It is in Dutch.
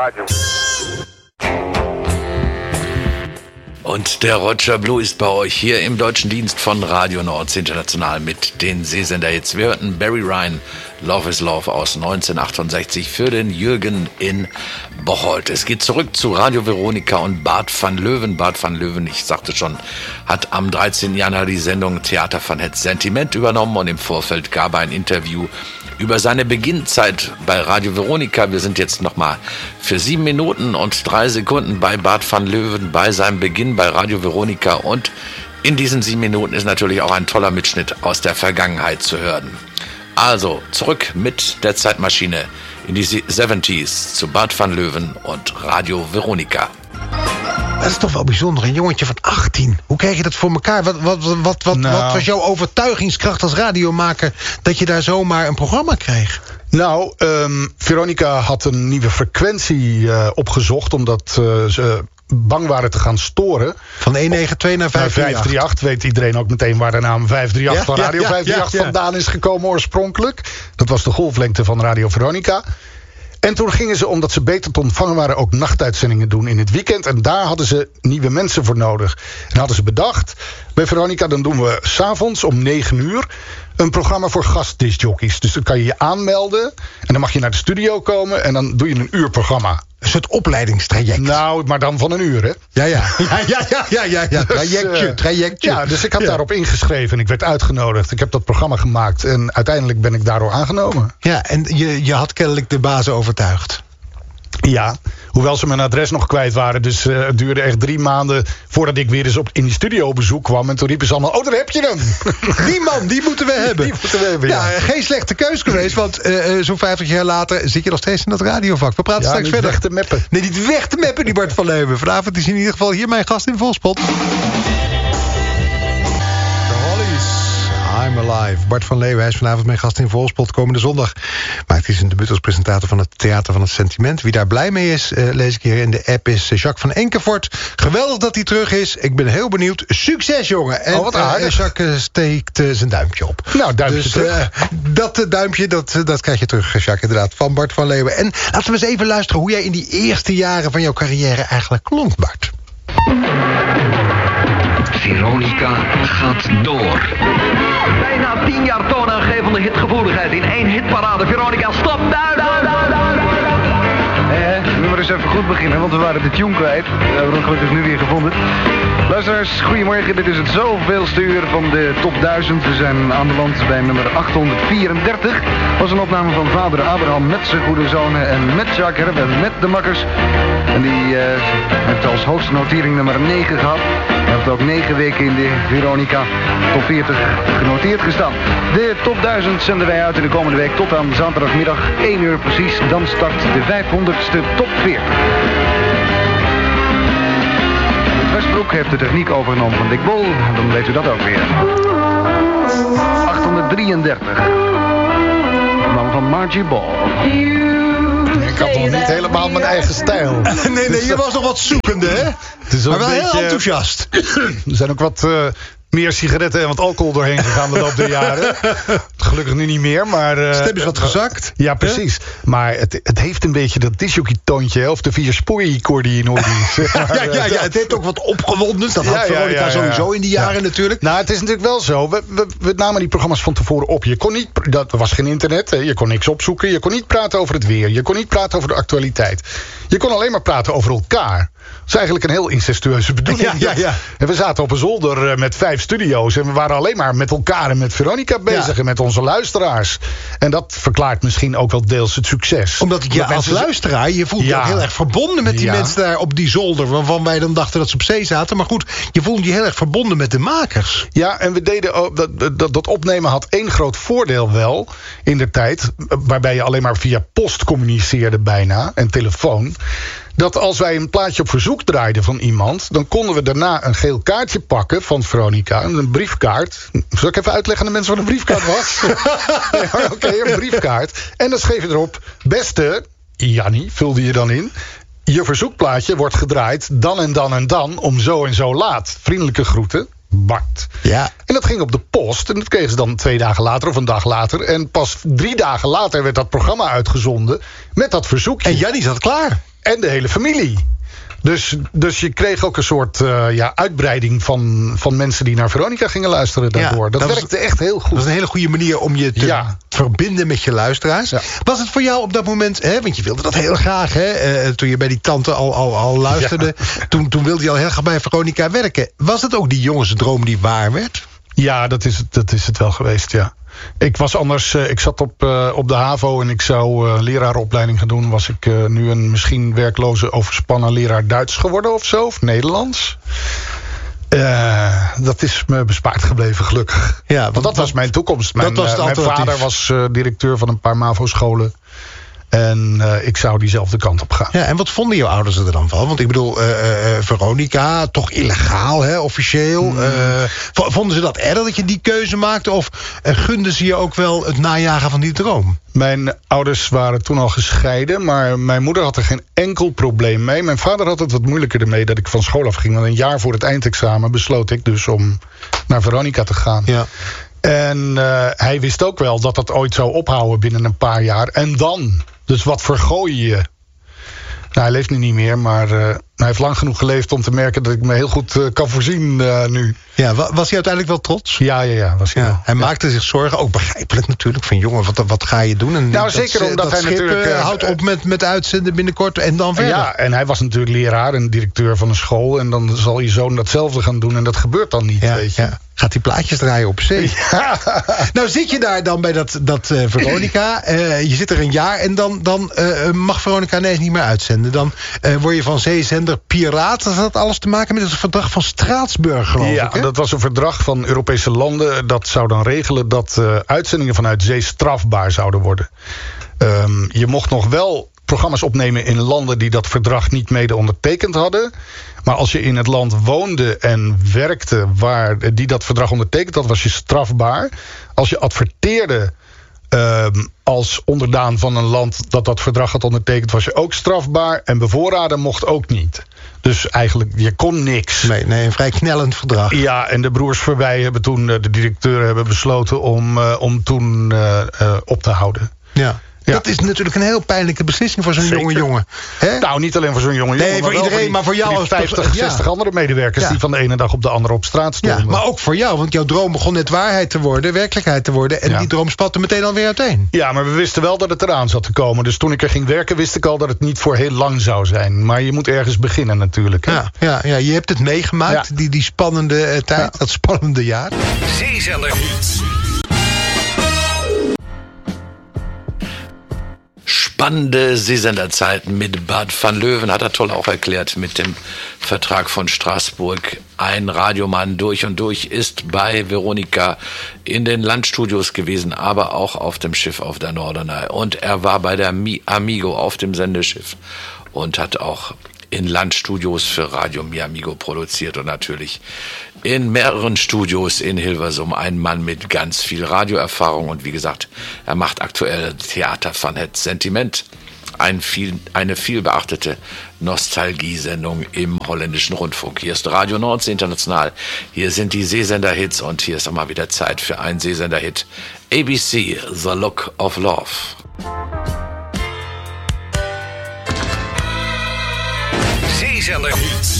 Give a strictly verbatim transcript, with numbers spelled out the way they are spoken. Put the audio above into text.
radio. Und der Roger Blue ist bei euch hier im deutschen Dienst von Radio Nordsee International mit den Seesender Hits. Wir hörten Barry Ryan, Love is Love aus neunzehnhundertachtundsechzig für den Jürgen in Bocholt. Es geht zurück zu Radio Veronika und Bart van Leeuwen. Bart van Leeuwen, ich sagte schon, hat am dreizehnten Januar die Sendung Theater van het Sentiment übernommen und im Vorfeld gab er ein Interview über seine Beginnzeit bei Radio Veronika. Wir sind jetzt nochmal für sieben Minuten und drei Sekunden bei Bart van Leeuwen bei seinem Beginn bei Radio Veronika. Und in diesen sieben Minuten ist natürlich auch ein toller Mitschnitt aus der Vergangenheit zu hören. Also zurück mit der Zeitmaschine in die siebziger zu Bart van Leeuwen und Radio Veronika. Dat is toch wel bijzonder, een jongetje van achttien. Hoe krijg je dat voor elkaar? Wat, wat, wat, wat, nou. wat was jouw overtuigingskracht als radiomaker dat je daar zomaar een programma kreeg? Nou, um, Veronica had een nieuwe frequentie uh, opgezocht, omdat uh, ze bang waren te gaan storen. Van honderdnegenentwintig naar vijfhonderdachtendertig. vijfhonderdachtendertig weet iedereen ook meteen waar de naam vijfhonderdachtendertig ja, van Radio ja, vijfhonderdachtendertig ja, ja. vandaan is gekomen oorspronkelijk. Dat was de golflengte van Radio Veronica. En toen gingen ze, omdat ze beter te ontvangen waren, ook nachtuitzendingen doen in het weekend. En daar hadden ze nieuwe mensen voor nodig. En hadden ze bedacht, bij Veronica dan doen we 's avonds om negen uur een programma voor gastdiscjockeys. Dus dan kan je je aanmelden en dan mag je naar de studio komen en dan doe je een uur programma. Een soort opleidingstraject. Nou, maar dan van een uur, hè? Ja, ja. ja, ja, ja, ja, ja, ja. Trajectje, dus, uh, trajectje. Ja, dus ik had ja. daarop ingeschreven en ik werd uitgenodigd. Ik heb dat programma gemaakt en uiteindelijk ben ik daardoor aangenomen. Ja, en je, je had kennelijk de bazen overtuigd. Ja, hoewel ze mijn adres nog kwijt waren. Dus uh, het duurde echt drie maanden voordat ik weer eens op, in die studio op bezoek kwam. En toen riepen ze allemaal, oh, daar heb je hem. Die man, die moeten we hebben. Die moeten we hebben, ja. ja. Geen slechte keus geweest, want uh, zo'n vijftig jaar later zit je nog steeds in dat radiovak. We praten ja, straks niet verder. weg te meppen. Nee, niet weg te meppen, die Bart van Leeuwen. Vanavond is in ieder geval hier mijn gast in Volspot. I'm Alive. Bart van Leeuwen, hij is vanavond mijn gast in Volspot. Komende zondag maakt hij zijn debuut als presentator van het Theater van het Sentiment. Wie daar blij mee is, uh, lees ik hier in de app, is Jacques van Enkevoort. Geweldig dat hij terug is. Ik ben heel benieuwd. Succes, jongen. En oh, wat aardig. Uh, Jacques steekt uh, zijn duimpje op. Nou, duimpje dus, terug. Uh, dat uh, duimpje, dat, uh, dat krijg je terug, Jacques, inderdaad. Van Bart van Leeuwen. En laten we eens even luisteren hoe jij in die eerste jaren van jouw carrière eigenlijk klonk, Bart. Veronica gaat door. Bijna tien jaar toonaangevende hitgevoeligheid in één hitparade. Veronica, stop, duid, duid, duid, duid. Eh, we moeten eens even goed beginnen, want we waren de tune kwijt. We hebben hem gelukkig nu weer gevonden. Luisteraars, goedemorgen. Dit is het zoveelste uur van de top duizend. We zijn aanbeland bij nummer achthonderdvierendertig. Dat was een opname van vader Abraham met zijn goede zonen en met Jacques Herben, met de makkers. En die uh, heeft als hoogste notering nummer negen gehad. Hij heeft ook negen weken in de Veronica top veertig genoteerd gestaan. De top duizend zenden wij uit in de komende week tot aan zaterdagmiddag één uur precies. Dan start de vijfhonderdste top veertig. Westbroek heeft de techniek overgenomen van Dick Bol. Dan weet u dat ook weer. achthonderddrieëndertig. Dan van Margie Ball. Ik had nog niet helemaal mijn eigen stijl. nee, nee, je was nog wat zoekende, hè? Het is maar wel beetje, heel enthousiast. Er zijn ook wat uh, meer sigaretten en wat alcohol doorheen gegaan de loop der jaren. Gelukkig nu niet meer, maar... Uh, Stem is wat gezakt. Ja, precies. Hè? Maar het, het heeft een beetje dat disjockey-toontje, of de vierspoor-koor die je nooit ziet. ja, ja, ja, het heeft ook wat opgewonden. Dat had ja, Veronica ja, ja, ja. sowieso in die jaren ja. natuurlijk. Nou, het is natuurlijk wel zo. We, we, we namen die programma's van tevoren op. Je kon niet, dat was geen internet. Hè. Je kon niks opzoeken. Je kon niet praten over het weer. Je kon niet praten over de actualiteit. Je kon alleen maar praten over elkaar. Dat is eigenlijk een heel incestueuze bedoeling. Ja, ja, ja. En we zaten op een zolder met vijf studio's. En we waren alleen maar met elkaar en met Veronica bezig. Ja. En met onze luisteraars. En dat verklaart misschien ook wel deels het succes. Omdat je Omdat als luisteraar, je voelt je ja. ook heel erg verbonden met die ja. mensen daar op die zolder. Waarvan wij dan dachten dat ze op zee zaten. Maar goed, je voelde je heel erg verbonden met de makers. Ja, en we deden ook, dat, dat, dat opnemen had één groot voordeel wel in de tijd. Waarbij je alleen maar via post communiceerde bijna. En telefoon. Dat als wij een plaatje op verzoek draaiden van iemand, dan konden we daarna een geel kaartje pakken van Veronica. Een briefkaart. Zal ik even uitleggen aan de mensen wat een briefkaart was? nee, Oké, okay, een briefkaart. En dan schreef je erop, beste Jannie, vulde je dan in. Je verzoekplaatje wordt gedraaid dan en dan en dan om zo en zo laat. Vriendelijke groeten. Bart. Ja. En dat ging op de post. En dat kregen ze dan twee dagen later of een dag later. En pas drie dagen later werd dat programma uitgezonden met dat verzoekje. En Jannie zat klaar. en de hele familie. Dus, dus je kreeg ook een soort uh, ja, uitbreiding van, van mensen die naar Veronica gingen luisteren daardoor. Ja, dat, dat werkte was, echt heel goed. Dat was een hele goede manier om je te ja. verbinden met je luisteraars. Ja. Was het voor jou op dat moment, hè, want je wilde dat heel graag, hè, uh, toen je bij die tante al, al, al luisterde, ja. toen, toen wilde je al heel graag bij Veronica werken. Was het ook die jongensdroom die waar werd? Ja, dat is het, dat is het wel geweest, ja. Ik was anders, uh, ik zat op, uh, op de HAVO en ik zou uh, leraaropleiding gaan doen. Was ik uh, nu een misschien werkloze overspannen leraar Duits geworden of zo, of Nederlands. Uh, dat is me bespaard gebleven, gelukkig. Ja, want, want dat was mijn toekomst. Mijn, dat was uh, mijn vader was uh, directeur van een paar MAVO-scholen. En uh, ik zou diezelfde kant op gaan. Ja, en wat vonden jouw ouders er dan van? Want ik bedoel, uh, uh, Veronica, toch illegaal, hè, officieel. Mm. Uh, vonden ze dat erg dat je die keuze maakte? Of uh, gunden ze je ook wel het najagen van die droom? Mijn ouders waren toen al gescheiden, maar mijn moeder had er geen enkel probleem mee. Mijn vader had het wat moeilijker ermee dat ik van school afging. Want een jaar voor het eindexamen besloot ik dus om naar Veronica te gaan. Ja. En uh, hij wist ook wel dat dat ooit zou ophouden binnen een paar jaar. En dan? Dus wat vergooi je? Nou, hij leeft nu niet meer, maar uh, hij heeft lang genoeg geleefd om te merken dat ik me heel goed uh, kan voorzien uh, nu. Ja, was hij uiteindelijk wel trots? Ja, ja, ja. Was hij ja wel. Hij ja. maakte zich zorgen, ook begrijpelijk natuurlijk, van jongen, wat, wat ga je doen? En nou, dat, zeker omdat dat hij schip, natuurlijk... Uh, houdt op met, met uitzenden binnenkort en dan verder. Ja, en hij was natuurlijk leraar en directeur van een school. En dan zal je zoon datzelfde gaan doen en dat gebeurt dan niet, ja, weet je. Ja. Gaat die plaatjes draaien op zee. Ja. Nou zit je daar dan bij dat, dat uh, Veronica. Uh, je zit er een jaar en dan, dan uh, mag Veronica ineens niet meer uitzenden. Dan uh, word je van zeezender piraat. Dat had alles te maken met het verdrag van Straatsburg, geloof ja, ik. Ja, dat was een verdrag van Europese landen. Dat zou dan regelen dat uh, uitzendingen vanuit zee strafbaar zouden worden. Um, je mocht nog wel programma's opnemen in landen die dat verdrag niet mede ondertekend hadden. Maar als je in het land woonde en werkte waar die dat verdrag ondertekend had, was je strafbaar. Als je adverteerde um, als onderdaan van een land dat dat verdrag had ondertekend, was je ook strafbaar. En bevoorraden mocht ook niet. Dus eigenlijk, je kon niks. Nee, nee, een vrij knellend verdrag. Ja, en de broers Verwij hebben toen, de directeuren hebben besloten om, uh, om toen uh, uh, op te houden. Ja. Ja. Dat is natuurlijk een heel pijnlijke beslissing voor zo'n Zeker. jonge jongen. Hè? Nou, niet alleen voor zo'n jonge jongen. Nee, voor iedereen, die, maar voor jou als vijftig, zestig ja. andere medewerkers ja. die van de ene dag op de andere op straat stonden. Ja, maar ook voor jou, want jouw droom begon net waarheid te worden, werkelijkheid te worden. En ja. die droom spatte meteen alweer uiteen. Ja, maar we wisten wel dat het eraan zat te komen. Dus toen ik er ging werken, wist ik al dat het niet voor heel lang zou zijn. Maar je moet ergens beginnen natuurlijk. Hè? Ja, ja, ja, je hebt het meegemaakt, ja. die, die spannende uh, tijd, ja. dat spannende jaar. Zeezender Hits. Spannende Seesenderzeiten mit Bad van Löwen, hat er toll auch erklärt, mit dem Vertrag von Straßburg. Ein Radiomann durch und durch, ist bei Veronica in den Landstudios gewesen, aber auch auf dem Schiff auf der Norderney. Und er war bei der Mi Amigo auf dem Sendeschiff und hat auch in Landstudios für Radio Mi Amigo produziert und natürlich in mehreren Studios in Hilversum. Ein Mann mit ganz viel Radioerfahrung und wie gesagt, er macht aktuell Theater van het Sentiment. Ein viel, eine viel beachtete Nostalgiesendung im holländischen Rundfunk. Hier ist Radio Nordsee International. Hier sind die Seesender-Hits und hier ist auch mal wieder Zeit für einen Seesender-Hit. A B C, The Look of Love. Seezender Hits.